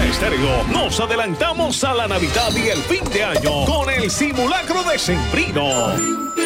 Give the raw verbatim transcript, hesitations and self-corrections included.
Estéreo nos adelantamos a la Navidad y el fin de año con el simulacro decembrino.